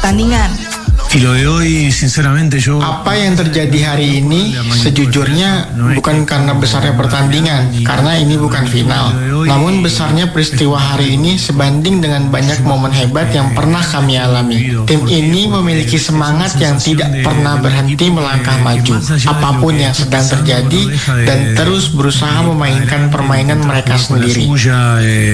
pertandingan. Apa yang terjadi hari ini sejujurnya bukan karena besarnya pertandingan, karena ini bukan final. Namun besarnya peristiwa hari ini sebanding dengan banyak momen hebat yang pernah kami alami. Tim ini memiliki semangat yang tidak pernah berhenti melangkah maju, apapun yang sedang terjadi, dan terus berusaha memainkan permainan mereka sendiri.